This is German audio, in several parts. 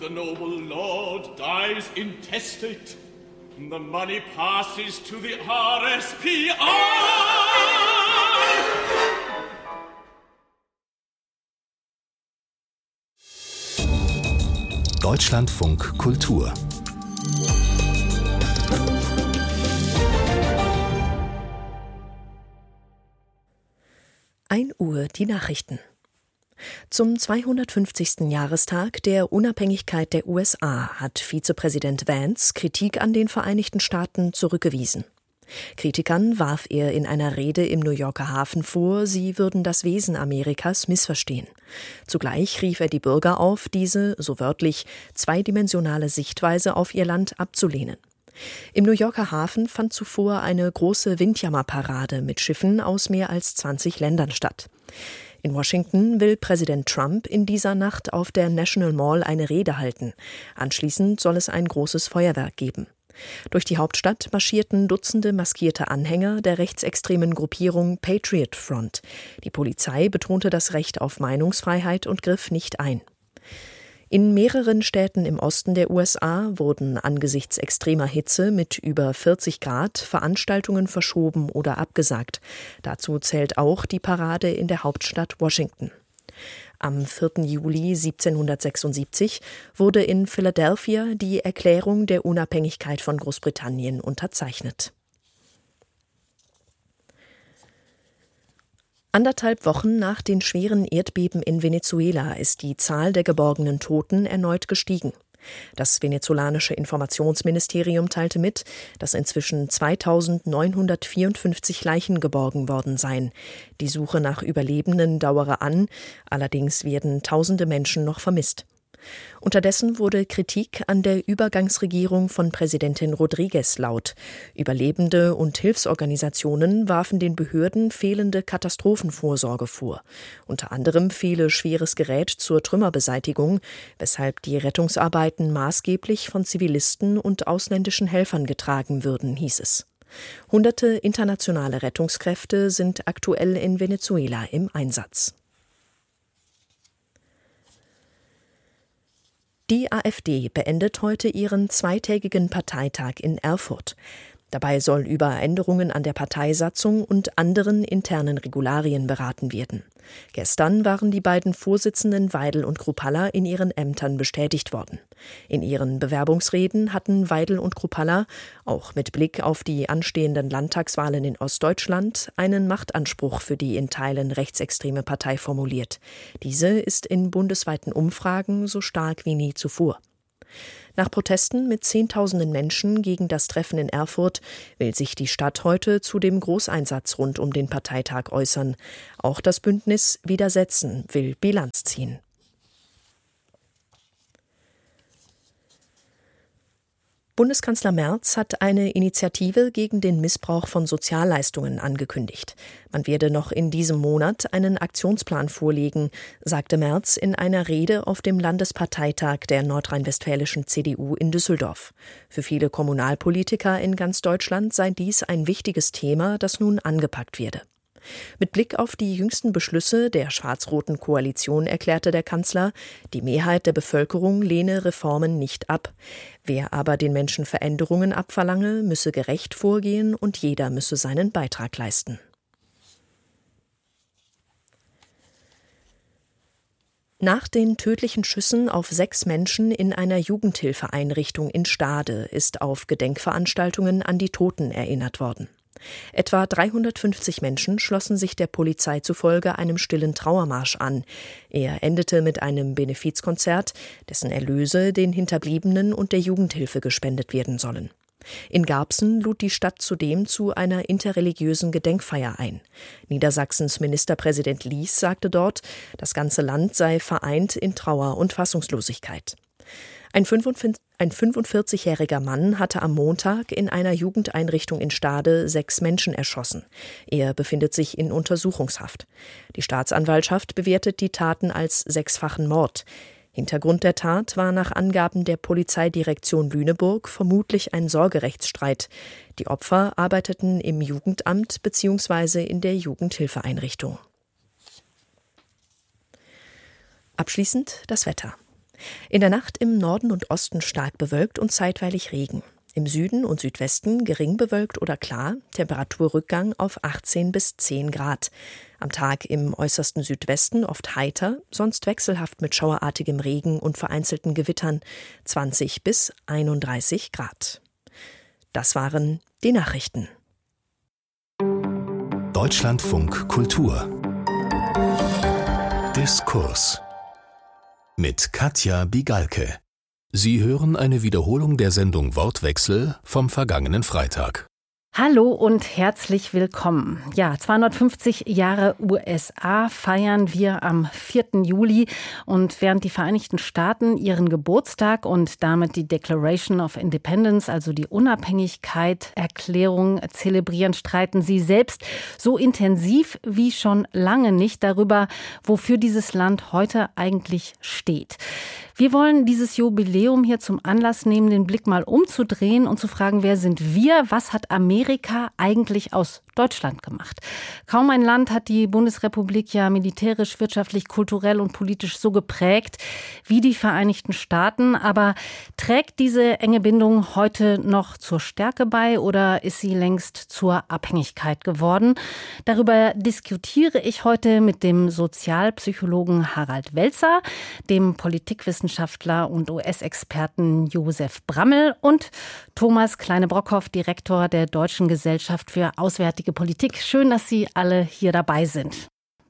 The noble lord dies intestate. The money passes to the RSPI. Deutschlandfunk Kultur. Uhr die Nachrichten. Zum 250. Jahrestag der Unabhängigkeit der USA hat Vizepräsident Vance Kritik an den Vereinigten Staaten zurückgewiesen. Kritikern warf er in einer Rede im New Yorker Hafen vor, sie würden das Wesen Amerikas missverstehen. Zugleich rief er die Bürger auf, diese, so wörtlich, zweidimensionale Sichtweise auf ihr Land abzulehnen. Im New Yorker Hafen fand zuvor eine große Windjammerparade mit Schiffen aus mehr als 20 Ländern statt. In Washington will Präsident Trump in dieser Nacht auf der National Mall eine Rede halten. Anschließend soll es ein großes Feuerwerk geben. Durch die Hauptstadt marschierten Dutzende maskierte Anhänger der rechtsextremen Gruppierung Patriot Front. Die Polizei betonte das Recht auf Meinungsfreiheit und griff nicht ein. In mehreren Städten im Osten der USA wurden angesichts extremer Hitze mit über 40 Grad Veranstaltungen verschoben oder abgesagt. Dazu zählt auch die Parade in der Hauptstadt Washington. Am 4. Juli 1776 wurde in Philadelphia die Erklärung der Unabhängigkeit von Großbritannien unterzeichnet. 1,5 Wochen nach den schweren Erdbeben in Venezuela ist die Zahl der geborgenen Toten erneut gestiegen. Das venezolanische Informationsministerium teilte mit, dass inzwischen 2.954 Leichen geborgen worden seien. Die Suche nach Überlebenden dauere an, allerdings werden tausende Menschen noch vermisst. Unterdessen wurde Kritik an der Übergangsregierung von Präsidentin Rodriguez laut. Überlebende und Hilfsorganisationen warfen den Behörden fehlende Katastrophenvorsorge vor. Unter anderem fehle schweres Gerät zur Trümmerbeseitigung, weshalb die Rettungsarbeiten maßgeblich von Zivilisten und ausländischen Helfern getragen würden, hieß es. Hunderte internationale Rettungskräfte sind aktuell in Venezuela im Einsatz. Die AfD beendet heute ihren zweitägigen Parteitag in Erfurt. Dabei soll über Änderungen an der Parteisatzung und anderen internen Regularien beraten werden. Gestern waren die beiden Vorsitzenden Weidel und Kruppalla in ihren Ämtern bestätigt worden. In ihren Bewerbungsreden hatten Weidel und Kruppalla, auch mit Blick auf die anstehenden Landtagswahlen in Ostdeutschland, einen Machtanspruch für die in Teilen rechtsextreme Partei formuliert. Diese ist in bundesweiten Umfragen so stark wie nie zuvor. Nach Protesten mit Zehntausenden Menschen gegen das Treffen in Erfurt will sich die Stadt heute zu dem Großeinsatz rund um den Parteitag äußern. Auch das Bündnis Widersetzen will Bilanz ziehen. Bundeskanzler Merz hat eine Initiative gegen den Missbrauch von Sozialleistungen angekündigt. Man werde noch in diesem Monat einen Aktionsplan vorlegen, sagte Merz in einer Rede auf dem Landesparteitag der nordrhein-westfälischen CDU in Düsseldorf. Für viele Kommunalpolitiker in ganz Deutschland sei dies ein wichtiges Thema, das nun angepackt werde. Mit Blick auf die jüngsten Beschlüsse der schwarz-roten Koalition erklärte der Kanzler, die Mehrheit der Bevölkerung lehne Reformen nicht ab. Wer aber den Menschen Veränderungen abverlange, müsse gerecht vorgehen und jeder müsse seinen Beitrag leisten. Nach den tödlichen Schüssen auf 6 Menschen in einer Jugendhilfeeinrichtung in Stade ist auf Gedenkveranstaltungen an die Toten erinnert worden. Etwa 350 Menschen schlossen sich der Polizei zufolge einem stillen Trauermarsch an. Er endete mit einem Benefizkonzert, dessen Erlöse den Hinterbliebenen und der Jugendhilfe gespendet werden sollen. In Garbsen lud die Stadt zudem zu einer interreligiösen Gedenkfeier ein. Niedersachsens Ministerpräsident Lies sagte dort, das ganze Land sei vereint in Trauer und Fassungslosigkeit. Ein 45-jähriger Mann hatte am Montag in einer Jugendeinrichtung in Stade 6 Menschen erschossen. Er befindet sich in Untersuchungshaft. Die Staatsanwaltschaft bewertet die Taten als 6-fachen Mord. Hintergrund der Tat war nach Angaben der Polizeidirektion Lüneburg vermutlich ein Sorgerechtsstreit. Die Opfer arbeiteten im Jugendamt bzw. in der Jugendhilfeeinrichtung. Abschließend das Wetter. In der Nacht im Norden und Osten stark bewölkt und zeitweilig Regen. Im Süden und Südwesten gering bewölkt oder klar, Temperaturrückgang auf 18 bis 10 Grad. Am Tag im äußersten Südwesten oft heiter, sonst wechselhaft mit schauerartigem Regen und vereinzelten Gewittern, 20 bis 31 Grad. Das waren die Nachrichten. Deutschlandfunk Kultur Diskurs mit Katja Bigalke. Sie hören eine Wiederholung der Sendung Wortwechsel vom vergangenen Freitag. Hallo und herzlich willkommen. Ja, 250 Jahre USA feiern wir am 4. Juli und während die Vereinigten Staaten ihren Geburtstag und damit die Declaration of Independence, also die Unabhängigkeit-Erklärung zelebrieren, streiten sie selbst so intensiv wie schon lange nicht darüber, wofür dieses Land heute eigentlich steht. Wir wollen dieses Jubiläum hier zum Anlass nehmen, den Blick mal umzudrehen und zu fragen, wer sind wir? Was hat Amerika eigentlich aus Deutschland gemacht? Kaum ein Land hat die Bundesrepublik ja militärisch, wirtschaftlich, kulturell und politisch so geprägt wie die Vereinigten Staaten. Aber trägt diese enge Bindung heute noch zur Stärke bei oder ist sie längst zur Abhängigkeit geworden? Darüber diskutiere ich heute mit dem Sozialpsychologen Harald Welzer, dem Politikwissenschaftler und US-Experten Josef Brammel und Thomas Kleine-Brockhoff, Direktor der Deutschen Gesellschaft für Auswärtige Politik. Schön, dass Sie alle hier dabei sind.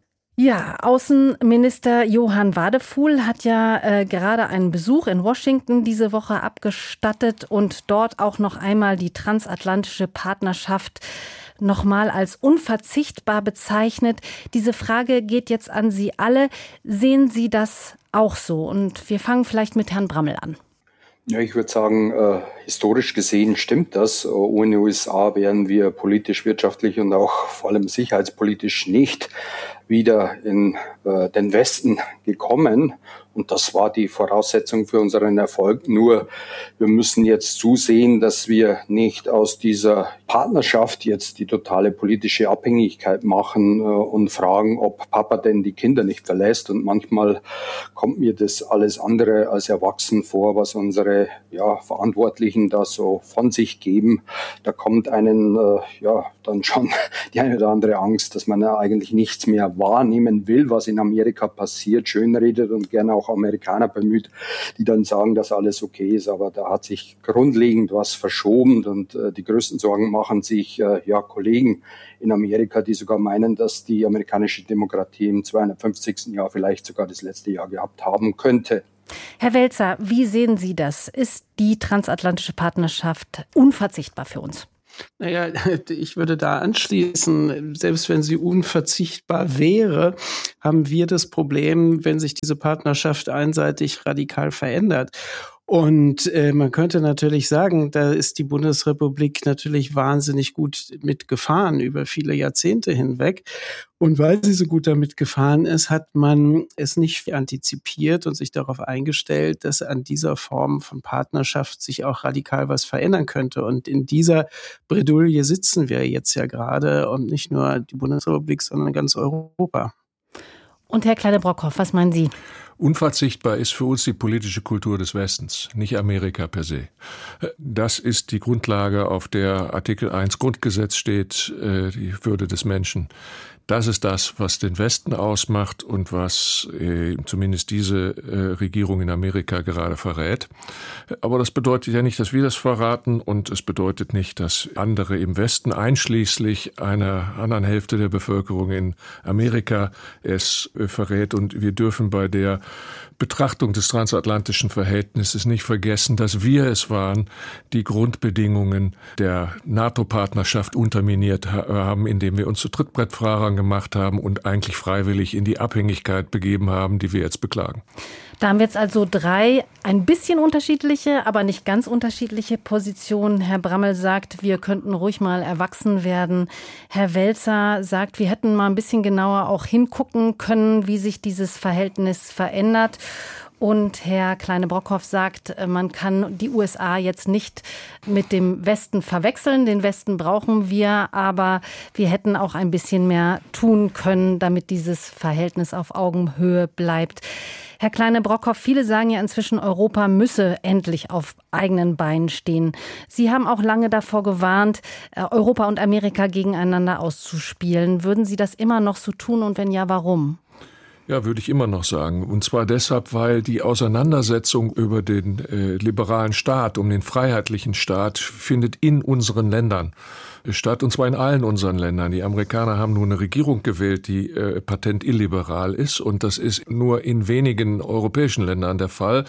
Ja, Außenminister Johann Wadefuhl hat ja gerade einen Besuch in Washington diese Woche abgestattet und dort auch noch einmal die transatlantische Partnerschaft nochmal als unverzichtbar bezeichnet. Diese Frage geht jetzt an Sie alle. Sehen Sie das auch so? Und wir fangen vielleicht mit Herrn Brammel an. Ja, ich würde sagen, historisch gesehen stimmt das. Ohne USA wären wir politisch, wirtschaftlich und auch vor allem sicherheitspolitisch nicht wieder in den Westen gekommen. Und das war die Voraussetzung für unseren Erfolg. Nur wir müssen jetzt zusehen, dass wir nicht aus dieser Partnerschaft jetzt die totale politische Abhängigkeit machen und fragen, ob Papa denn die Kinder nicht verlässt. Und manchmal kommt mir das alles andere als erwachsen vor, was unsere Verantwortlichen da so von sich geben. Da kommt einen dann schon die eine oder andere Angst, dass man eigentlich nichts mehr wahrnehmen will, was in Amerika passiert, schönredet und gerne auch Amerikaner bemüht, die dann sagen, dass alles okay ist. Aber da hat sich grundlegend was verschoben und die größten Sorgen machen sich Kollegen in Amerika, die sogar meinen, dass die amerikanische Demokratie im 250. Jahr vielleicht sogar das letzte Jahr gehabt haben könnte. Herr Welzer, wie sehen Sie das? Ist die transatlantische Partnerschaft unverzichtbar für uns? Naja, ich würde da anschließen, selbst wenn sie unverzichtbar wäre, haben wir das Problem, wenn sich diese Partnerschaft einseitig radikal verändert. Und man könnte natürlich sagen, da ist die Bundesrepublik natürlich wahnsinnig gut mitgefahren über viele Jahrzehnte hinweg. Und weil sie so gut damit gefahren ist, hat man es nicht antizipiert und sich darauf eingestellt, dass an dieser Form von Partnerschaft sich auch radikal was verändern könnte. Und in dieser Bredouille sitzen wir jetzt ja gerade und nicht nur die Bundesrepublik, sondern ganz Europa. Und Herr Kleine-Brockhoff, was meinen Sie? Unverzichtbar ist für uns die politische Kultur des Westens, nicht Amerika per se. Das ist die Grundlage, auf der Artikel 1 Grundgesetz steht, die Würde des Menschen. Das ist das, was den Westen ausmacht und was zumindest diese Regierung in Amerika gerade verrät. Aber das bedeutet ja nicht, dass wir das verraten und es bedeutet nicht, dass andere im Westen, einschließlich einer anderen Hälfte der Bevölkerung in Amerika, es verrät. Und wir dürfen bei der Betrachtung des transatlantischen Verhältnisses nicht vergessen, dass wir es waren, die Grundbedingungen der NATO-Partnerschaft unterminiert haben, indem wir uns zu Trittbrettfahrern gemacht haben und eigentlich freiwillig in die Abhängigkeit begeben haben, die wir jetzt beklagen. Da haben wir jetzt also 3 ein bisschen unterschiedliche, aber nicht ganz unterschiedliche Positionen. Herr Brammel sagt, wir könnten ruhig mal erwachsen werden. Herr Welzer sagt, wir hätten mal ein bisschen genauer auch hingucken können, wie sich dieses Verhältnis verändert. Und Herr Kleine-Brockhoff sagt, man kann die USA jetzt nicht mit dem Westen verwechseln. Den Westen brauchen wir, aber wir hätten auch ein bisschen mehr tun können, damit dieses Verhältnis auf Augenhöhe bleibt. Herr Kleine-Brockhoff, viele sagen ja inzwischen, Europa müsse endlich auf eigenen Beinen stehen. Sie haben auch lange davor gewarnt, Europa und Amerika gegeneinander auszuspielen. Würden Sie das immer noch so tun und wenn ja, warum? Ja, würde ich immer noch sagen. Und zwar deshalb, weil die Auseinandersetzung über den liberalen Staat, um den freiheitlichen Staat, findet in unseren Ländern statt, und zwar in allen unseren Ländern. Die Amerikaner haben nun eine Regierung gewählt, die patent illiberal ist, und das ist nur in wenigen europäischen Ländern der Fall,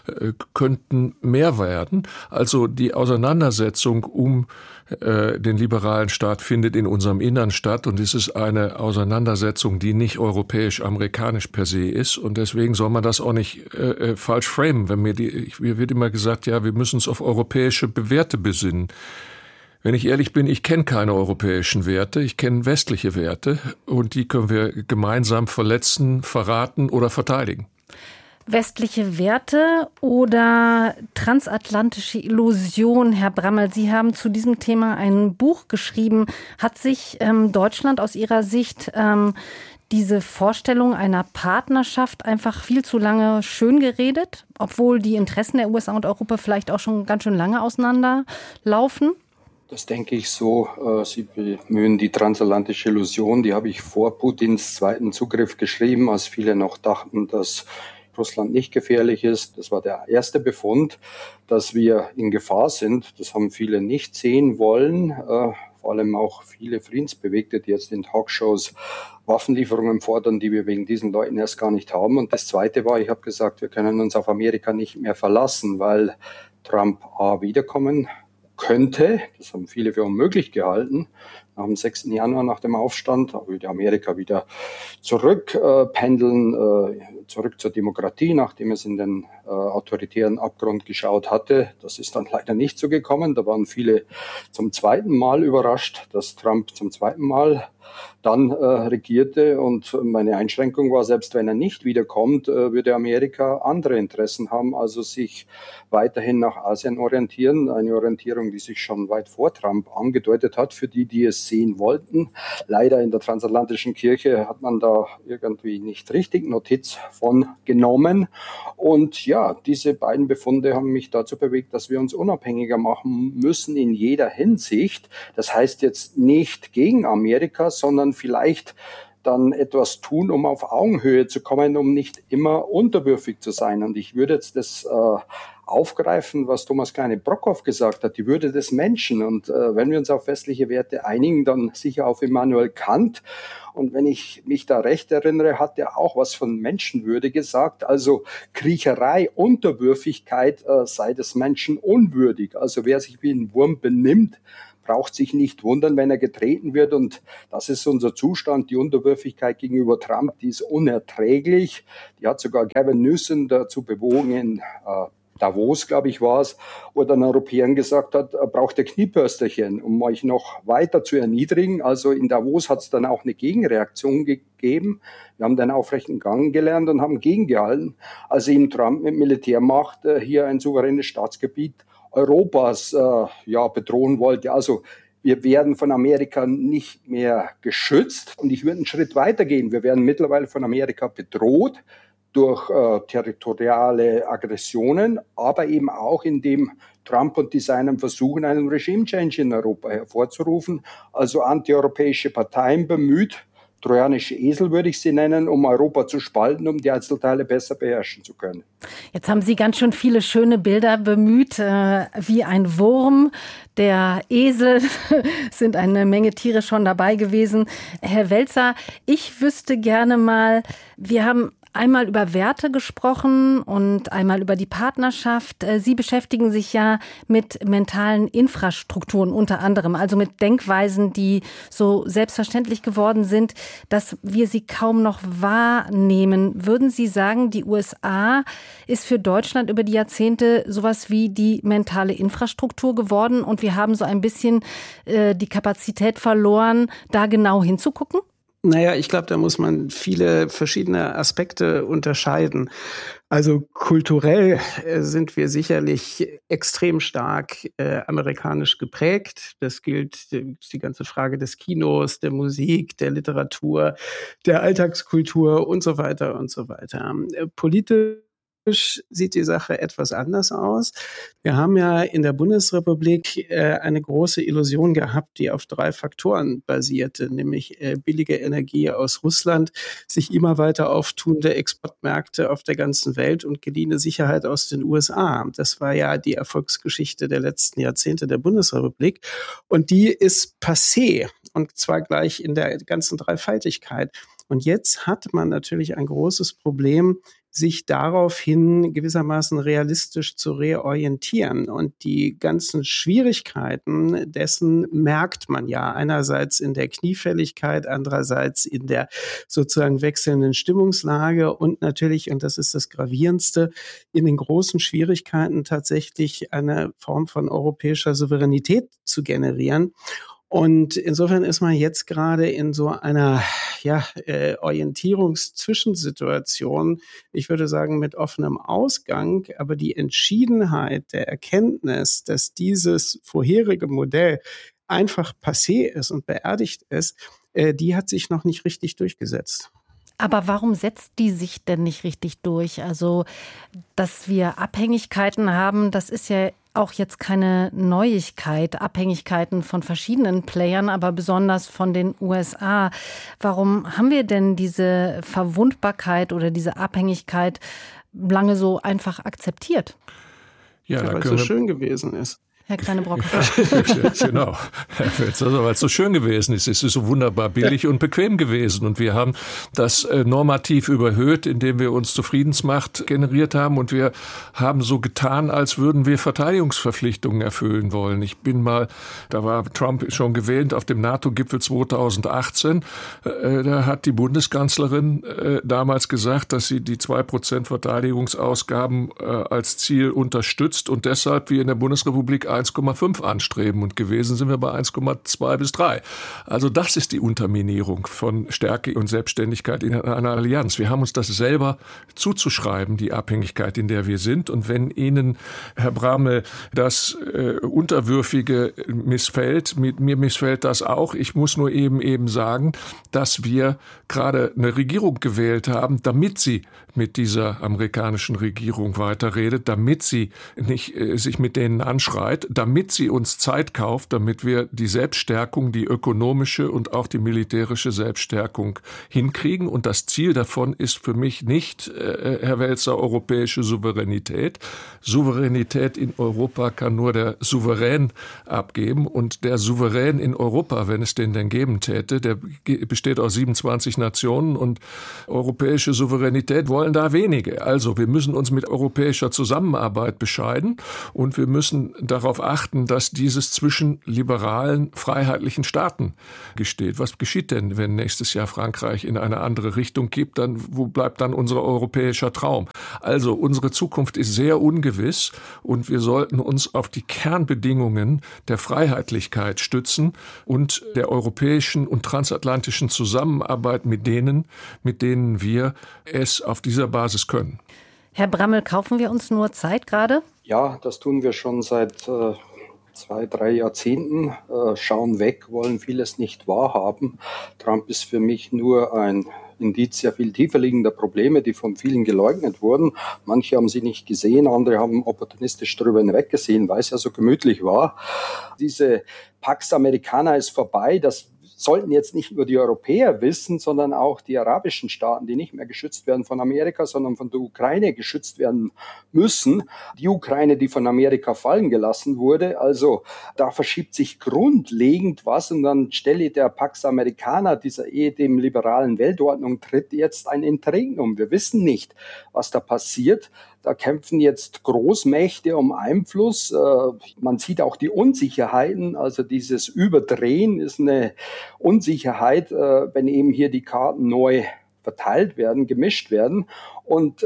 könnten mehr werden. Also die Auseinandersetzung um den liberalen Staat findet in unserem Innern statt, und es ist eine Auseinandersetzung, die nicht europäisch-amerikanisch per se ist, und deswegen soll man das auch nicht falsch framen. Mir wird immer gesagt, ja, wir müssen uns auf europäische Werte besinnen. Wenn ich ehrlich bin, ich kenne keine europäischen Werte, ich kenne westliche Werte, und die können wir gemeinsam verletzen, verraten oder verteidigen. Westliche Werte oder transatlantische Illusion, Herr Brammel, Sie haben zu diesem Thema ein Buch geschrieben. Hat sich Deutschland aus Ihrer Sicht diese Vorstellung einer Partnerschaft einfach viel zu lange schön geredet, obwohl die Interessen der USA und Europa vielleicht auch schon ganz schön lange auseinanderlaufen? Das denke ich so. Sie bemühen die transatlantische Illusion. Die habe ich vor Putins zweiten Zugriff geschrieben, als viele noch dachten, dass Russland nicht gefährlich ist. Das war der erste Befund, dass wir in Gefahr sind. Das haben viele nicht sehen wollen. Vor allem auch viele Friedensbewegte, die jetzt in Talkshows Waffenlieferungen fordern, die wir wegen diesen Leuten erst gar nicht haben. Und das Zweite war, ich habe gesagt, wir können uns auf Amerika nicht mehr verlassen, weil Trump wiederkommen könnte. Das haben viele für unmöglich gehalten. Nach dem 6. Januar, nach dem Aufstand, würde Amerika wieder zurückpendeln, zurück zur Demokratie, nachdem es in den autoritären Abgrund geschaut hatte. Das ist dann leider nicht so gekommen. Da waren viele zum zweiten Mal überrascht, dass Trump zum zweiten Mal dann regierte, und meine Einschränkung war, selbst wenn er nicht wiederkommt, würde Amerika andere Interessen haben, also sich weiterhin nach Asien orientieren, eine Orientierung, die sich schon weit vor Trump angedeutet hat, für die, die es sehen wollten. Leider in der transatlantischen Kirche hat man da irgendwie nicht richtig Notiz von genommen, und ja, diese beiden Befunde haben mich dazu bewegt, dass wir uns unabhängiger machen müssen in jeder Hinsicht. Das heißt jetzt nicht gegen Amerika, sondern vielleicht dann etwas tun, um auf Augenhöhe zu kommen, um nicht immer unterwürfig zu sein. Und ich würde jetzt das aufgreifen, was Thomas Kleine-Brockhoff gesagt hat, die Würde des Menschen. Und wenn wir uns auf westliche Werte einigen, dann sicher auf Immanuel Kant. Und wenn ich mich da recht erinnere, hat er auch was von Menschenwürde gesagt. Also Kriecherei, Unterwürfigkeit sei des Menschen unwürdig. Also wer sich wie ein Wurm benimmt, braucht sich nicht wundern, wenn er getreten wird. Und das ist unser Zustand. Die Unterwürfigkeit gegenüber Trump, die ist unerträglich. Die hat sogar Gavin Newsom dazu bewogen, in Davos, glaube ich, war es, wo er den Europäern gesagt hat, braucht ihr Kniepörsterchen, um euch noch weiter zu erniedrigen. Also in Davos hat es dann auch eine Gegenreaktion gegeben. Wir haben den aufrechten Gang gelernt und haben gegengehalten. Also ihm Trump mit Militärmacht hier ein souveränes Staatsgebiet Europas bedrohen wollte. Also wir werden von Amerika nicht mehr geschützt. Und ich würde einen Schritt weitergehen. Wir werden mittlerweile von Amerika bedroht durch territoriale Aggressionen, aber eben auch indem Trump und die Seinen versuchen, einen Regime-Change in Europa hervorzurufen. Also antieuropäische Parteien bemüht, trojanische Esel würde ich sie nennen, um Europa zu spalten, um die Einzelteile besser beherrschen zu können. Jetzt haben Sie ganz schön viele schöne Bilder bemüht, wie ein Wurm. Der Esel, sind eine Menge Tiere schon dabei gewesen. Herr Welzer, ich wüsste gerne mal, wir haben einmal über Werte gesprochen und einmal über die Partnerschaft. Sie beschäftigen sich ja mit mentalen Infrastrukturen unter anderem, also mit Denkweisen, die so selbstverständlich geworden sind, dass wir sie kaum noch wahrnehmen. Würden Sie sagen, die USA ist für Deutschland über die Jahrzehnte sowas wie die mentale Infrastruktur geworden und wir haben so ein bisschen die Kapazität verloren, da genau hinzugucken? Naja, ich glaube, da muss man viele verschiedene Aspekte unterscheiden. Also kulturell sind wir sicherlich extrem stark amerikanisch geprägt. Das gilt die ganze Frage des Kinos, der Musik, der Literatur, der Alltagskultur und so weiter und so weiter. Politisch sieht die Sache etwas anders aus. Wir haben ja in der Bundesrepublik eine große Illusion gehabt, die auf 3 Faktoren basierte, nämlich billige Energie aus Russland, sich immer weiter auftunende Exportmärkte auf der ganzen Welt und geliehene Sicherheit aus den USA. Das war ja die Erfolgsgeschichte der letzten Jahrzehnte der Bundesrepublik und die ist passé und zwar gleich in der ganzen Dreifaltigkeit. Und jetzt hat man natürlich ein großes Problem, sich daraufhin gewissermaßen realistisch zu reorientieren. Und die ganzen Schwierigkeiten dessen merkt man ja einerseits in der Kniefälligkeit, andererseits in der sozusagen wechselnden Stimmungslage und natürlich, und das ist das Gravierendste, in den großen Schwierigkeiten tatsächlich eine Form von europäischer Souveränität zu generieren. Und insofern ist man jetzt gerade in so einer Orientierungszwischensituation, ich würde sagen mit offenem Ausgang, aber die Entschiedenheit der Erkenntnis, dass dieses vorherige Modell einfach passé ist und beerdigt ist, die hat sich noch nicht richtig durchgesetzt. Aber warum setzt die sich denn nicht richtig durch? Also, dass wir Abhängigkeiten haben, das ist ja auch jetzt keine Neuigkeit. Abhängigkeiten von verschiedenen Playern, aber besonders von den USA. Warum haben wir denn diese Verwundbarkeit oder diese Abhängigkeit lange so einfach akzeptiert? Ja, weil es so schön gewesen ist. Herr Kleine-Brock. Genau, Herr Welzer, weil es so schön gewesen ist. Es ist so wunderbar billig und bequem gewesen. Und wir haben das normativ überhöht, indem wir uns Zufriedensmacht generiert haben. Und wir haben so getan, als würden wir Verteidigungsverpflichtungen erfüllen wollen. Ich bin mal, da war Trump schon gewählt, auf dem NATO-Gipfel 2018. Da hat die Bundeskanzlerin damals gesagt, dass sie die 2% Verteidigungsausgaben als Ziel unterstützt und deshalb wir in der Bundesrepublik 1,5 anstreben und gewesen sind wir bei 1,2 bis 3. Also das ist die Unterminierung von Stärke und Selbstständigkeit in einer Allianz. Wir haben uns das selber zuzuschreiben, die Abhängigkeit, in der wir sind. Und wenn Ihnen, Herr Bramel, das Unterwürfige missfällt, mir missfällt das auch. Ich muss nur eben sagen, dass wir gerade eine Regierung gewählt haben, damit sie mit dieser amerikanischen Regierung weiterredet, damit sie nicht sich mit denen anschreit, damit sie uns Zeit kauft, damit wir die Selbststärkung, die ökonomische und auch die militärische Selbststärkung hinkriegen. Und das Ziel davon ist für mich nicht, Herr Welzer, europäische Souveränität. Souveränität in Europa kann nur der Souverän abgeben. Und der Souverän in Europa, wenn es den denn geben täte, der besteht aus 27 Nationen und europäische Souveränität wollen da wenige. Also wir müssen uns mit europäischer Zusammenarbeit bescheiden und wir müssen darauf achten, dass dieses zwischen liberalen, freiheitlichen Staaten gesteht. Was geschieht denn, wenn nächstes Jahr Frankreich in eine andere Richtung kippt? Dann, wo bleibt dann unser europäischer Traum? Also unsere Zukunft ist sehr ungewiss und wir sollten uns auf die Kernbedingungen der Freiheitlichkeit stützen und der europäischen und transatlantischen Zusammenarbeit mit denen wir es auf dieser Basis können. Herr Brammel, kaufen wir uns nur Zeit gerade? Ja, das tun wir schon seit 2-3 Jahrzehnten. Schauen weg, wollen vieles nicht wahrhaben. Trump ist für mich nur ein Indiz sehr viel tiefer liegender Probleme, die von vielen geleugnet wurden. Manche haben sie nicht gesehen, andere haben opportunistisch darüber hinweggesehen, weil es ja so gemütlich war. Diese Pax Americana ist vorbei, das sollten jetzt nicht nur die Europäer wissen, sondern auch die arabischen Staaten, die nicht mehr geschützt werden von Amerika, sondern von der Ukraine geschützt werden müssen. Die Ukraine, die von Amerika fallen gelassen wurde. Also da verschiebt sich grundlegend was und dann stelle der Pax Americana, dieser dem liberalen Weltordnung, tritt jetzt ein Interregnum. Wir wissen nicht, was da passiert. Da kämpfen jetzt Großmächte um Einfluss. Man sieht auch die Unsicherheiten. Also dieses Überdrehen ist eine Unsicherheit, wenn eben hier die Karten neu verteilt werden, gemischt werden. Und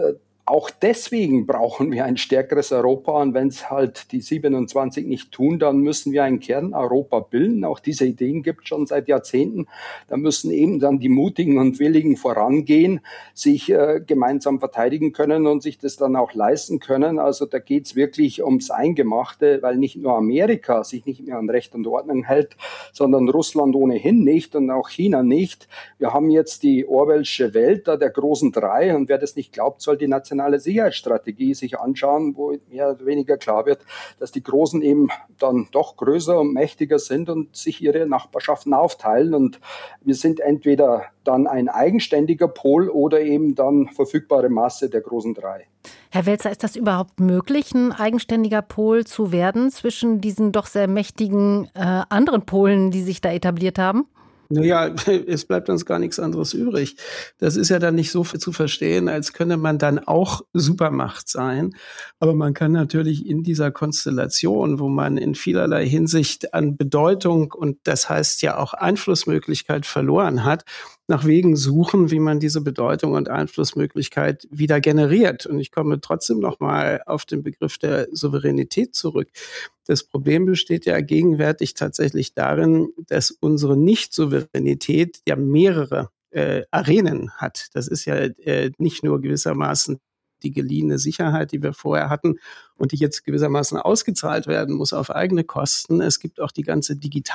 auch deswegen brauchen wir ein stärkeres Europa. Und wenn es halt die 27 nicht tun, dann müssen wir ein Kern-Europa bilden. Auch diese Ideen gibt es schon seit Jahrzehnten. Da müssen eben dann die Mutigen und Willigen vorangehen, sich gemeinsam verteidigen können und sich das dann auch leisten können. Also da geht es wirklich ums Eingemachte, weil nicht nur Amerika sich nicht mehr an Recht und Ordnung hält, sondern Russland ohnehin nicht und auch China nicht. Wir haben jetzt die Orwellsche Welt da der großen drei, und wer das nicht glaubt, soll die nationale Sicherheitsstrategie sich anschauen, wo mehr oder weniger klar wird, dass die Großen eben dann doch größer und mächtiger sind und sich ihre Nachbarschaften aufteilen, und wir sind entweder dann ein eigenständiger Pol oder eben dann verfügbare Masse der großen drei. Herr Welzer, ist das überhaupt möglich, ein eigenständiger Pol zu werden zwischen diesen doch sehr mächtigen anderen Polen, die sich da etabliert haben? Naja, es bleibt uns gar nichts anderes übrig. Das ist ja dann nicht so viel zu verstehen, als könne man dann auch Supermacht sein. Aber man kann natürlich in dieser Konstellation, wo man in vielerlei Hinsicht an Bedeutung und das heißt ja auch Einflussmöglichkeit verloren hat, nach Wegen suchen, wie man diese Bedeutung und Einflussmöglichkeit wieder generiert. Und ich komme trotzdem nochmal auf den Begriff der Souveränität zurück. Das Problem besteht ja gegenwärtig tatsächlich darin, dass unsere Nicht-Souveränität ja mehrere Arenen hat. Das ist ja nicht nur gewissermaßen die geliehene Sicherheit, die wir vorher hatten und die jetzt gewissermaßen ausgezahlt werden muss auf eigene Kosten. Es gibt auch die ganze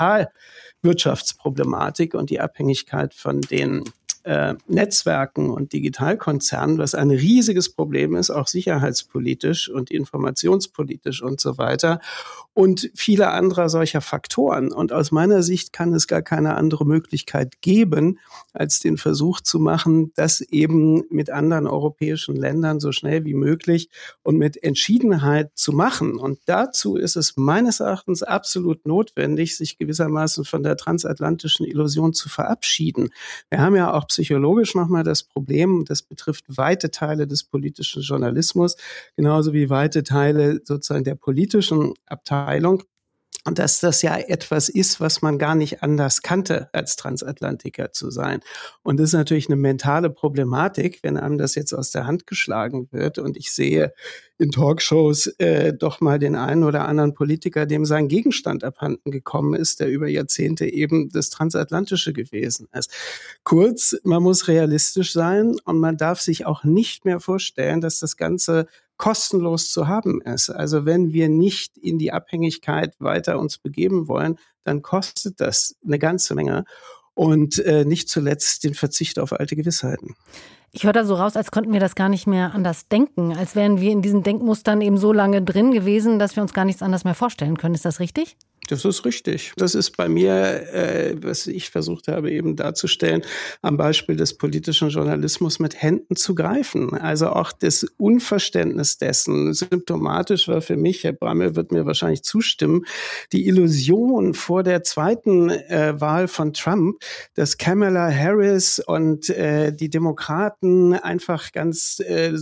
Digitalwirtschaftsproblematik und die Abhängigkeit von den Netzwerken und Digitalkonzernen, was ein riesiges Problem ist, auch sicherheitspolitisch und informationspolitisch und so weiter und viele andere solcher Faktoren. Und aus meiner Sicht kann es gar keine andere Möglichkeit geben, als den Versuch zu machen, das eben mit anderen europäischen Ländern so schnell wie möglich und mit Entschiedenheit zu machen. Und dazu ist es meines Erachtens absolut notwendig, sich gewissermaßen von der transatlantischen Illusion zu verabschieden. Wir haben ja auch psychologisch nochmal das Problem, das betrifft weite Teile des politischen Journalismus, genauso wie weite Teile sozusagen der politischen Abteilung. Und dass das ja etwas ist, was man gar nicht anders kannte, als Transatlantiker zu sein. Und das ist natürlich eine mentale Problematik, wenn einem das jetzt aus der Hand geschlagen wird. Und ich sehe in Talkshows doch mal den einen oder anderen Politiker, dem sein Gegenstand abhanden gekommen ist, der über Jahrzehnte eben das Transatlantische gewesen ist. Kurz, man muss realistisch sein und man darf sich auch nicht mehr vorstellen, dass das Ganze kostenlos zu haben ist. Also wenn wir nicht in die Abhängigkeit weiter uns begeben wollen, dann kostet das eine ganze Menge und nicht zuletzt den Verzicht auf alte Gewissheiten. Ich höre da so raus, als könnten wir das gar nicht mehr anders denken, als wären wir in diesen Denkmustern eben so lange drin gewesen, dass wir uns gar nichts anderes mehr vorstellen können. Ist das richtig? Das ist richtig. Das ist bei mir, was ich versucht habe eben darzustellen, am Beispiel des politischen Journalismus mit Händen zu greifen. Also auch das Unverständnis dessen. Symptomatisch war für mich, Herr Brammel wird mir wahrscheinlich zustimmen, die Illusion vor der zweiten Wahl von Trump, dass Kamala Harris und die Demokraten einfach ganz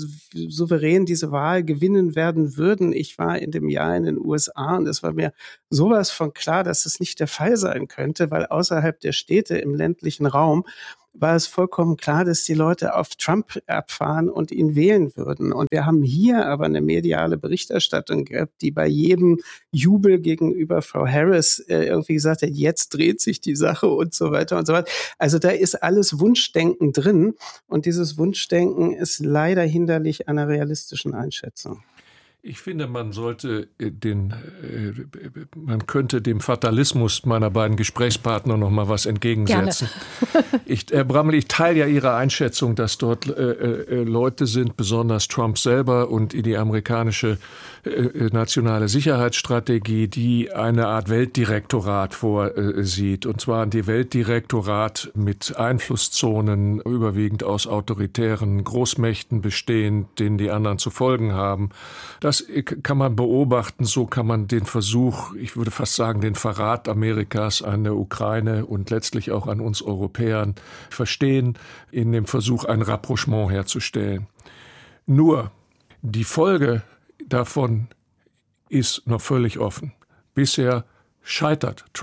souverän diese Wahl gewinnen werden würden. Ich war in dem Jahr in den USA und es war mir sowas von klar, dass es nicht der Fall sein könnte, weil außerhalb der Städte im ländlichen Raum war es vollkommen klar, dass die Leute auf Trump abfahren und ihn wählen würden. Und wir haben hier aber eine mediale Berichterstattung gehabt, die bei jedem Jubel gegenüber Frau Harris irgendwie gesagt hat, jetzt dreht sich die Sache und so weiter und so weiter. Also da ist alles Wunschdenken drin und dieses Wunschdenken ist leider hinderlich einer realistischen Einschätzung. Ich finde, man könnte dem Fatalismus meiner beiden Gesprächspartner noch mal was entgegensetzen. Herr Brammel, ich teile ja Ihre Einschätzung, dass dort Leute sind, besonders Trump selber und die amerikanische nationale Sicherheitsstrategie, die eine Art Weltdirektorat vorsieht. Und zwar die Weltdirektorat mit Einflusszonen, überwiegend aus autoritären Großmächten bestehend, denen die anderen zu folgen haben. Das kann man beobachten, so kann man den Versuch, ich würde fast sagen, den Verrat Amerikas an der Ukraine und letztlich auch an uns Europäern verstehen, in dem Versuch, ein Rapprochement herzustellen. Nur die Folge davon ist noch völlig offen. Bisher scheitert Trump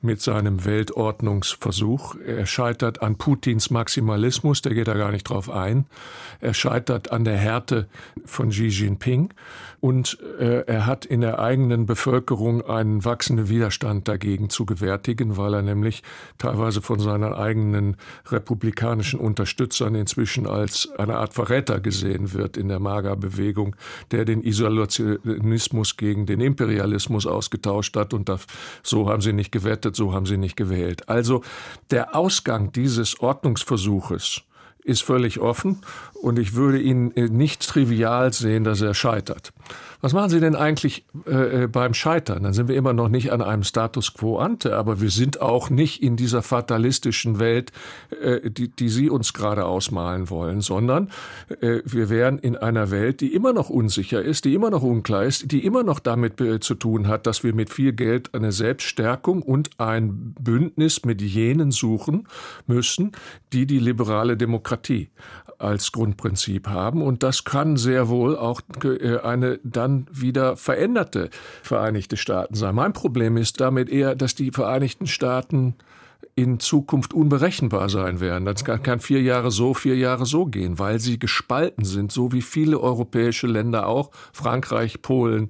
mit seinem Weltordnungsversuch. Er scheitert an Putins Maximalismus, der geht da gar nicht drauf ein. Er scheitert an der Härte von Xi Jinping und er hat in der eigenen Bevölkerung einen wachsenden Widerstand dagegen zu gewärtigen, weil er nämlich teilweise von seinen eigenen republikanischen Unterstützern inzwischen als eine Art Verräter gesehen wird in der MAGA-Bewegung, der den Isolationismus gegen den Imperialismus ausgetauscht hat und so haben sie nicht gewettet, so haben sie nicht gewählt. Also der Ausgang dieses Ordnungsversuches ist völlig offen und ich würde ihn nicht trivial sehen, dass er scheitert. Was machen Sie denn eigentlich beim Scheitern? Dann sind wir immer noch nicht an einem Status quo ante, aber wir sind auch nicht in dieser fatalistischen Welt, die Sie uns gerade ausmalen wollen, sondern wir wären in einer Welt, die immer noch unsicher ist, die immer noch unklar ist, die immer noch damit zu tun hat, dass wir mit viel Geld eine Selbststärkung und ein Bündnis mit jenen suchen müssen, die die liberale Demokratie als Grundprinzip haben. Und das kann sehr wohl auch eine dann wieder veränderte Vereinigte Staaten sein. Mein Problem ist damit eher, dass die Vereinigten Staaten in Zukunft unberechenbar sein werden. Das kann 4 Jahre so, 4 Jahre so gehen, weil sie gespalten sind, so wie viele europäische Länder auch, Frankreich, Polen,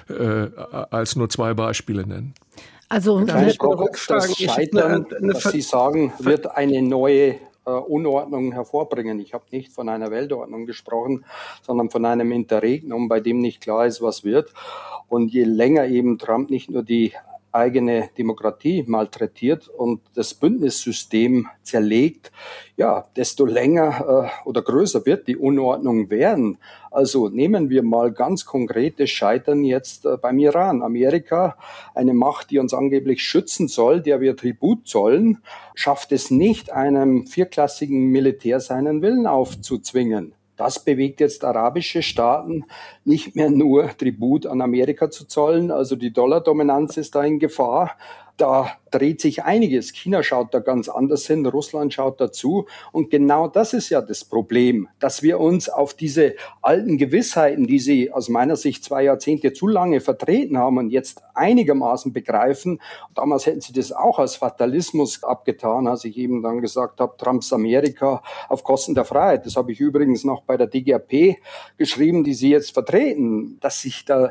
als nur 2 Beispiele nennen. Also das Scheitern, was Sie sagen, wird eine neue Unordnung hervorbringen. Ich habe nicht von einer Weltordnung gesprochen, sondern von einem Interregnum, bei dem nicht klar ist, was wird. Und je länger eben Trump nicht nur die eigene Demokratie malträtiert und das Bündnissystem zerlegt, ja, desto länger oder größer wird die Unordnung werden. Also nehmen wir mal ganz konkretes Scheitern jetzt beim Iran. Amerika, eine Macht, die uns angeblich schützen soll, der wir Tribut zollen, schafft es nicht, einem 4-klassigen Militär seinen Willen aufzuzwingen. Das bewegt jetzt arabische Staaten, nicht mehr nur Tribut an Amerika zu zollen, also die Dollardominanz ist da in Gefahr. Da dreht sich einiges. China schaut da ganz anders hin, Russland schaut dazu. Und genau das ist ja das Problem, dass wir uns auf diese alten Gewissheiten, die sie aus meiner Sicht 2 Jahrzehnte zu lange vertreten haben und jetzt einigermaßen begreifen. Damals hätten sie das auch als Fatalismus abgetan, als ich eben dann gesagt habe, Trumps Amerika auf Kosten der Freiheit. Das habe ich übrigens noch bei der DGAP geschrieben, die sie jetzt vertreten, dass sich da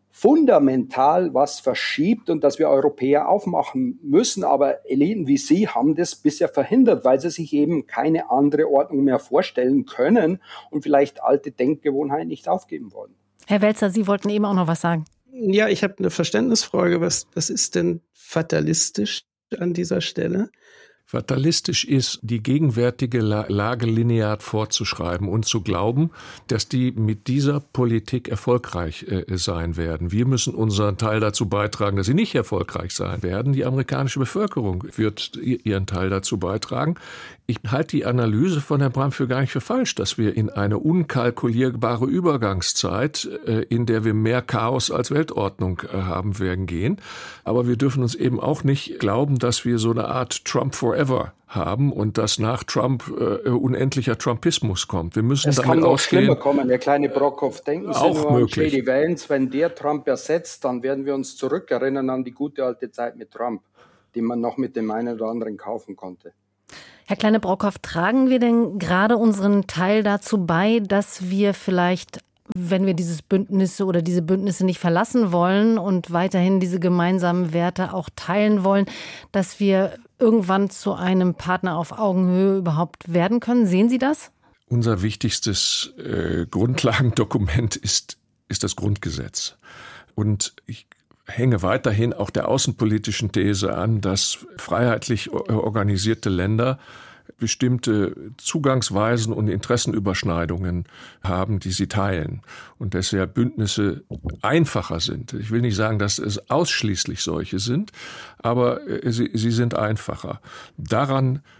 fundamental was verschiebt und dass wir Europäer aufmachen müssen. Aber Eliten wie Sie haben das bisher verhindert, weil sie sich eben keine andere Ordnung mehr vorstellen können und vielleicht alte Denkgewohnheiten nicht aufgeben wollen. Herr Welzer, Sie wollten eben auch noch was sagen. Ja, ich habe eine Verständnisfrage. Was ist denn fatalistisch an dieser Stelle? Fatalistisch ist, die gegenwärtige Lage linear fortzuschreiben und zu glauben, dass die mit dieser Politik erfolgreich sein werden. Wir müssen unseren Teil dazu beitragen, dass sie nicht erfolgreich sein werden. Die amerikanische Bevölkerung wird ihren Teil dazu beitragen. Ich halte die Analyse von Herrn Bram für gar nicht für falsch, dass wir in eine unkalkulierbare Übergangszeit, in der wir mehr Chaos als Weltordnung haben werden, gehen. Aber wir dürfen uns eben auch nicht glauben, dass wir so eine Art Trump Forever haben und dass nach Trump unendlicher Trumpismus kommt. Wir müssen damit ausgehen. Es kann noch schlimmer kommen. Der kleine Brockhoff, denken Sie nur an J.D. Vance. Wenn der Trump ersetzt, dann werden wir uns zurückerinnern an die gute alte Zeit mit Trump, die man noch mit dem einen oder anderen kaufen konnte. Herr Kleine-Brockhoff, tragen wir denn gerade unseren Teil dazu bei, dass wir vielleicht, wenn wir diese Bündnisse nicht verlassen wollen und weiterhin diese gemeinsamen Werte auch teilen wollen, dass wir irgendwann zu einem Partner auf Augenhöhe überhaupt werden können? Sehen Sie das? Unser wichtigstes Grundlagendokument ist das Grundgesetz. Und ich hänge weiterhin auch der außenpolitischen These an, dass freiheitlich organisierte Länder bestimmte Zugangsweisen und Interessenüberschneidungen haben, die sie teilen und deshalb Bündnisse einfacher sind. Ich will nicht sagen, dass es ausschließlich solche sind, aber sie sind einfacher. Daran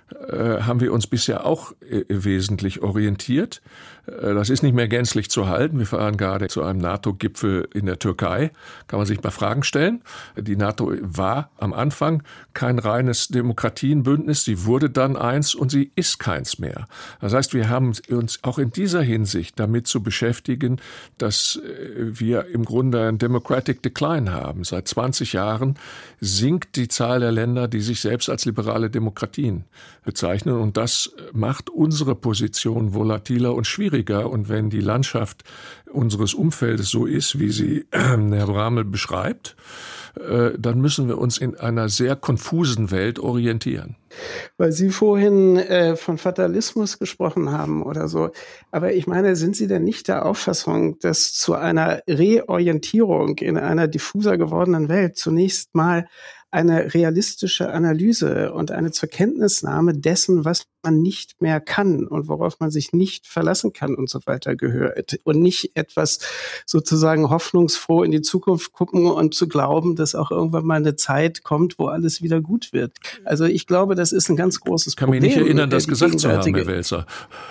haben wir uns bisher auch wesentlich orientiert. Das ist nicht mehr gänzlich zu halten. Wir fahren gerade zu einem NATO-Gipfel in der Türkei. Kann man sich mal Fragen stellen. Die NATO war am Anfang kein reines Demokratienbündnis. Sie wurde dann eins und sie ist keins mehr. Das heißt, wir haben uns auch in dieser Hinsicht damit zu beschäftigen, dass wir im Grunde einen Democratic Decline haben. Seit 20 Jahren sinkt die Zahl der Länder, die sich selbst als liberale Demokratien bezeichnen. Und das macht unsere Position volatiler und schwieriger. Und wenn die Landschaft unseres Umfeldes so ist, wie sie Herr Bramel beschreibt, dann müssen wir uns in einer sehr konfusen Welt orientieren. Weil Sie vorhin von Fatalismus gesprochen haben oder so. Aber ich meine, sind Sie denn nicht der Auffassung, dass zu einer Reorientierung in einer diffuser gewordenen Welt zunächst mal eine realistische Analyse und eine zur Kenntnisnahme dessen, was man nicht mehr kann und worauf man sich nicht verlassen kann und so weiter gehört und nicht etwas sozusagen hoffnungsfroh in die Zukunft gucken und zu glauben, dass auch irgendwann mal eine Zeit kommt, wo alles wieder gut wird. Also ich glaube, das ist ein ganz großes Problem. Ich kann mich nicht erinnern, das gesagt zu haben, Herr Welzer.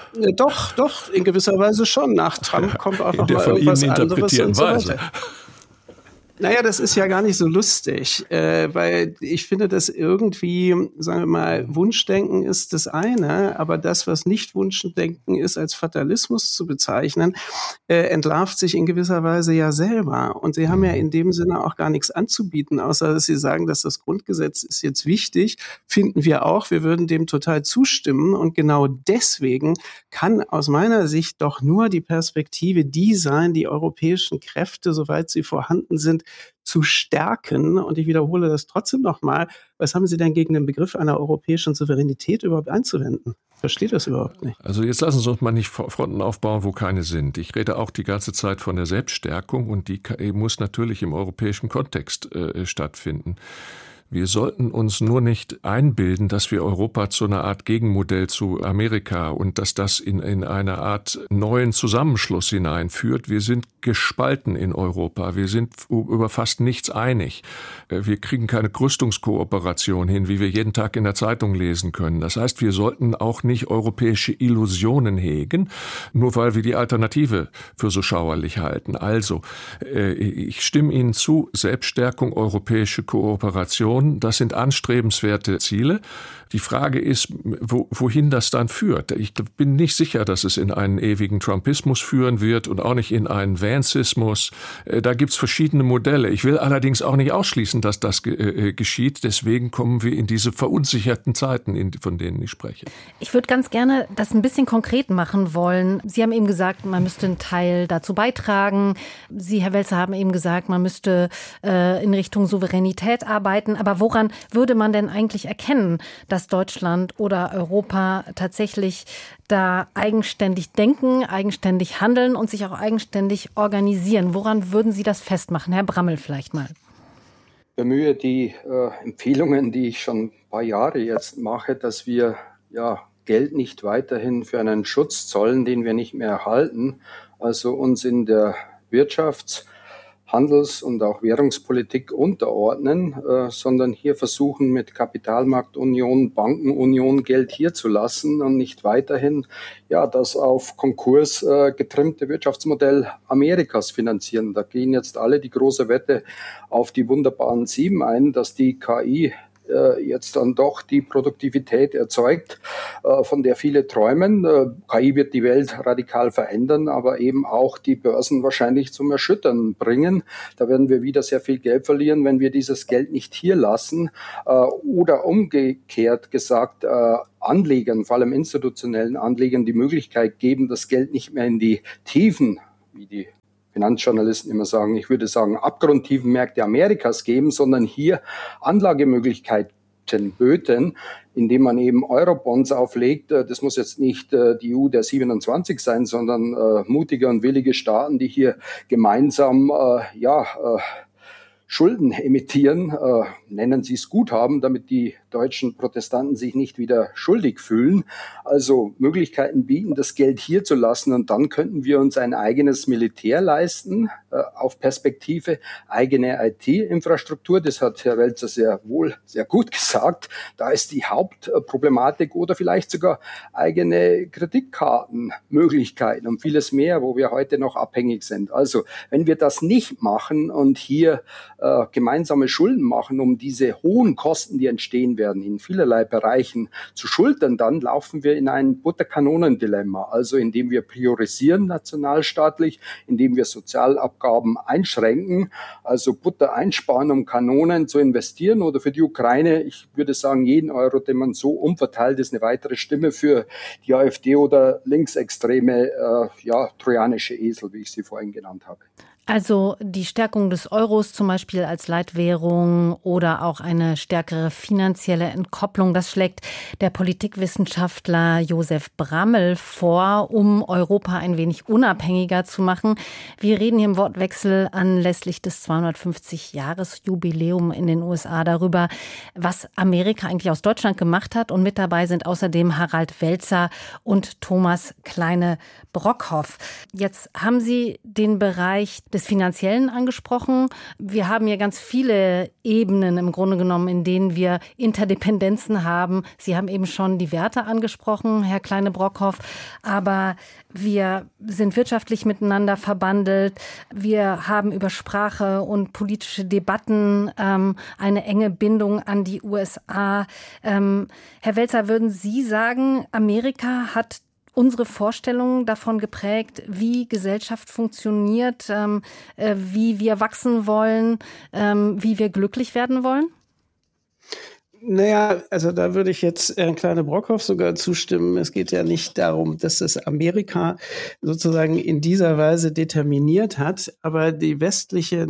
Doch, in gewisser Weise schon. Nach Trump kommt auch noch mal irgendwas anderes und so weiter. Naja, das ist ja gar nicht so lustig, weil ich finde, dass irgendwie, sagen wir mal, Wunschdenken ist das eine, aber das, was nicht Wunschdenken ist, als Fatalismus zu bezeichnen, entlarvt sich in gewisser Weise ja selber. Und Sie haben ja in dem Sinne auch gar nichts anzubieten, außer dass Sie sagen, dass das Grundgesetz ist jetzt wichtig, finden wir auch, wir würden dem total zustimmen. Und genau deswegen kann aus meiner Sicht doch nur die Perspektive die sein, die europäischen Kräfte, soweit sie vorhanden sind, zu stärken. Und ich wiederhole das trotzdem nochmal. Was haben Sie denn gegen den Begriff einer europäischen Souveränität überhaupt einzuwenden? Ich verstehe das überhaupt nicht. Also jetzt lassen Sie uns mal nicht Fronten aufbauen, wo keine sind. Ich rede auch die ganze Zeit von der Selbststärkung und die muss natürlich im europäischen Kontext stattfinden. Wir sollten uns nur nicht einbilden, dass wir Europa zu einer Art Gegenmodell zu Amerika und dass das in eine Art neuen Zusammenschluss hineinführt. Wir sind gespalten in Europa. Wir sind über fast nichts einig. Wir kriegen keine Rüstungskooperation hin, wie wir jeden Tag in der Zeitung lesen können. Das heißt, wir sollten auch nicht europäische Illusionen hegen, nur weil wir die Alternative für so schauerlich halten. Also, ich stimme Ihnen zu, Selbststärkung, europäische Kooperation, das sind anstrebenswerte Ziele. Die Frage ist, wohin das dann führt. Ich bin nicht sicher, dass es in einen ewigen Trumpismus führen wird und auch nicht in einen Vancismus. Da gibt's verschiedene Modelle. Ich will allerdings auch nicht ausschließen, dass das geschieht. Deswegen kommen wir in diese verunsicherten Zeiten, von denen ich spreche. Ich würde ganz gerne das ein bisschen konkret machen wollen. Sie haben eben gesagt, man müsste einen Teil dazu beitragen. Sie, Herr Welzer, haben eben gesagt, man müsste in Richtung Souveränität arbeiten. Aber woran würde man denn eigentlich erkennen, dass Deutschland oder Europa tatsächlich da eigenständig denken, eigenständig handeln und sich auch eigenständig organisieren? Woran würden Sie das festmachen? Herr Bramel vielleicht mal. Ich bemühe die Empfehlungen, die ich schon ein paar Jahre jetzt mache, dass wir Geld nicht weiterhin für einen Schutz zollen, den wir nicht mehr erhalten, also uns in der Handels- und auch Währungspolitik unterordnen, sondern hier versuchen mit Kapitalmarktunion, Bankenunion Geld hier zu lassen und nicht weiterhin das auf Konkurs getrimmte Wirtschaftsmodell Amerikas finanzieren. Da gehen jetzt alle die große Wette auf die wunderbaren 7 ein, dass die KI jetzt dann doch die Produktivität erzeugt, von der viele träumen. KI wird die Welt radikal verändern, aber eben auch die Börsen wahrscheinlich zum Erschüttern bringen. Da werden wir wieder sehr viel Geld verlieren, wenn wir dieses Geld nicht hier lassen. Oder umgekehrt gesagt, Anlegern, vor allem institutionellen Anlegern, die Möglichkeit geben, das Geld nicht mehr in die Tiefen, wie die Finanzjournalisten immer sagen, ich würde sagen, abgrundtiefen Märkte Amerikas geben, sondern hier Anlagemöglichkeiten böten, indem man eben Eurobonds auflegt. Das muss jetzt nicht die EU der 27 sein, sondern mutige und willige Staaten, die hier gemeinsam Schulden emittieren, nennen Sie es Guthaben, damit die deutschen Protestanten sich nicht wieder schuldig fühlen. Also Möglichkeiten bieten, das Geld hier zu lassen, und dann könnten wir uns ein eigenes Militär leisten, auf Perspektive, eigene IT-Infrastruktur. Das hat Herr Welzer sehr gut gesagt. Da ist die Hauptproblematik, oder vielleicht sogar eigene Kreditkartenmöglichkeiten und vieles mehr, wo wir heute noch abhängig sind. Also wenn wir das nicht machen und hier gemeinsame Schulden machen, um diese hohen Kosten, die entstehen werden, in vielerlei Bereichen zu schultern, dann laufen wir in ein Butterkanonendilemma. Also indem wir priorisieren nationalstaatlich, indem wir Sozialabgaben einschränken, also Butter einsparen, um Kanonen zu investieren, oder für die Ukraine, ich würde sagen, jeden Euro, den man so umverteilt, ist eine weitere Stimme für die AfD oder linksextreme, trojanische Esel, wie ich sie vorhin genannt habe. Also die Stärkung des Euros zum Beispiel als Leitwährung oder auch eine stärkere finanzielle Entkopplung, das schlägt der Politikwissenschaftler Josef Brammel vor, um Europa ein wenig unabhängiger zu machen. Wir reden hier im Wortwechsel anlässlich des 250-Jahres-Jubiläum in den USA darüber, was Amerika eigentlich aus Deutschland gemacht hat. Und mit dabei sind außerdem Harald Welzer und Thomas Kleine-Brockhoff. Jetzt haben Sie den Bereich des Finanziellen angesprochen. Wir haben ja ganz viele Ebenen im Grunde genommen, in denen wir Interdependenzen haben. Sie haben eben schon die Werte angesprochen, Herr Kleine-Brockhoff, aber wir sind wirtschaftlich miteinander verbandelt. Wir haben über Sprache und politische Debatten eine enge Bindung an die USA. Herr Welzer, würden Sie sagen, Amerika hat unsere Vorstellungen davon geprägt, wie Gesellschaft funktioniert, wie wir wachsen wollen, wie wir glücklich werden wollen? Naja, also da würde ich jetzt Herrn Kleine-Brockhoff sogar zustimmen. Es geht ja nicht darum, dass es Amerika sozusagen in dieser Weise determiniert hat, aber die westliche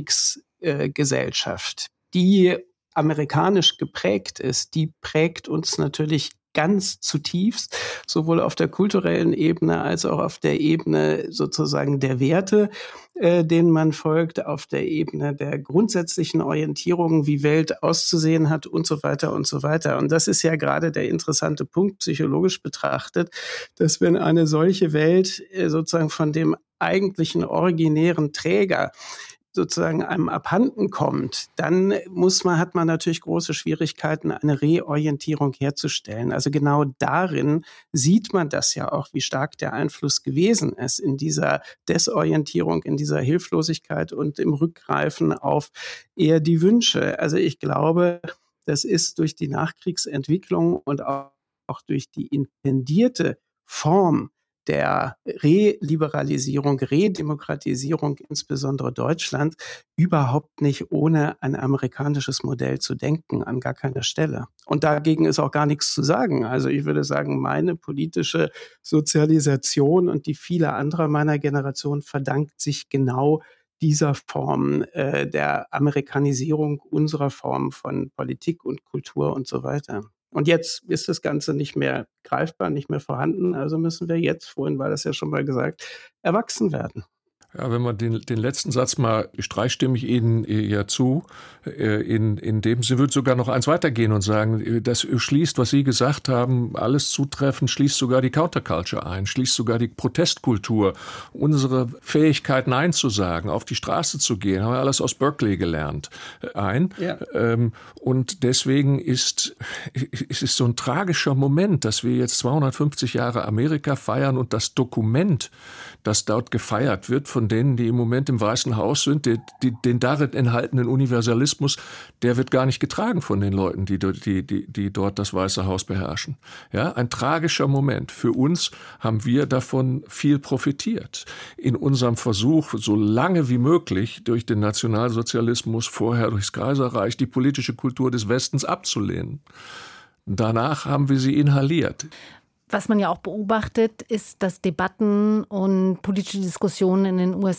Nachkriegsgesellschaft, die amerikanisch geprägt ist, die prägt uns natürlich ganz zutiefst, sowohl auf der kulturellen Ebene als auch auf der Ebene sozusagen der Werte, denen man folgt, auf der Ebene der grundsätzlichen Orientierung, wie Welt auszusehen hat und so weiter und so weiter. Und das ist ja gerade der interessante Punkt, psychologisch betrachtet, dass wenn eine solche Welt sozusagen von dem eigentlichen originären Träger sozusagen einem abhanden kommt, dann hat man natürlich große Schwierigkeiten, eine Reorientierung herzustellen. Also genau darin sieht man das ja auch, wie stark der Einfluss gewesen ist in dieser Desorientierung, in dieser Hilflosigkeit und im Rückgreifen auf eher die Wünsche. Also ich glaube, das ist durch die Nachkriegsentwicklung und auch durch die intendierte Form der Reliberalisierung, Redemokratisierung, insbesondere Deutschland, überhaupt nicht ohne ein amerikanisches Modell zu denken, an gar keiner Stelle. Und dagegen ist auch gar nichts zu sagen. Also ich würde sagen, meine politische Sozialisation und die viele anderer meiner Generation verdankt sich genau dieser Form der Amerikanisierung unserer Form von Politik und Kultur und so weiter. Und jetzt ist das Ganze nicht mehr greifbar, nicht mehr vorhanden. Also müssen wir jetzt, vorhin war das ja schon mal gesagt, erwachsen werden. Ja, wenn man den letzten Satz mal, stimme ich Ihnen ja zu, in dem Sinne würde sogar noch eins weitergehen und sagen, das schließt, was Sie gesagt haben, alles zutreffend, schließt sogar die Counterculture ein, schließt sogar die Protestkultur, unsere Fähigkeit, Nein zu sagen, auf die Straße zu gehen, haben wir alles aus Berkeley gelernt, ein. Ja. Und deswegen ist es so ein tragischer Moment, dass wir jetzt 250 Jahre Amerika feiern und das Dokument, das dort gefeiert wird, von denen, die im Moment im Weißen Haus sind, den darin enthaltenen Universalismus, der wird gar nicht getragen von den Leuten, die dort das Weiße Haus beherrschen. Ja, ein tragischer Moment. Für uns haben wir davon viel profitiert. In unserem Versuch, so lange wie möglich durch den Nationalsozialismus, vorher durchs Kaiserreich, die politische Kultur des Westens abzulehnen. Danach haben wir sie inhaliert. Was man ja auch beobachtet, ist, dass Debatten und politische Diskussionen in den USA